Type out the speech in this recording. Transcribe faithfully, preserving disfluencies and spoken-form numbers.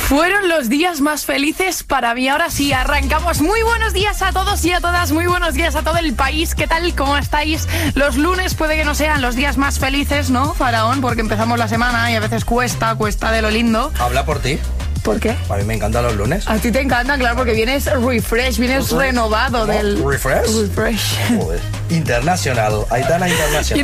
Fueron los días más felices para mí. Ahora sí, arrancamos. Muy buenos días a todos y a todas. Muy buenos días a todo el país. ¿Qué tal? ¿Cómo estáis? Los lunes puede que no sean los días más felices, ¿no, Faraón? Porque empezamos la semana y a veces cuesta, cuesta de lo lindo. Habla por ti. ¿Por qué? A mí me encantan los lunes. A ti te encantan, claro, porque vienes refresh, vienes renovado ¿No? del... ¿Refresh? Refresh. Joder. Internacional. Aitana Internacional.